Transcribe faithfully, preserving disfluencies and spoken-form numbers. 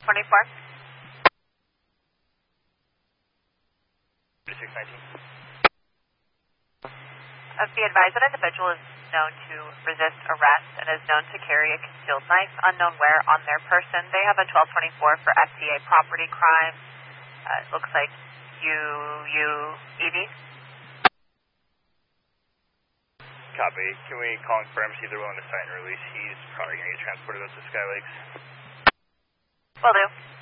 twenty-four. thirty-six nineteen. Uh, be advised that individual is known to resist arrest and is known to carry a concealed knife unknown where on their person. They have a twelve twenty-four for F T A property crime. Uh, it looks like U U E V. Copy. Can we call and confirm see if they're willing to sign and release? He's probably going to get transported up to Sky Lakes. Will do.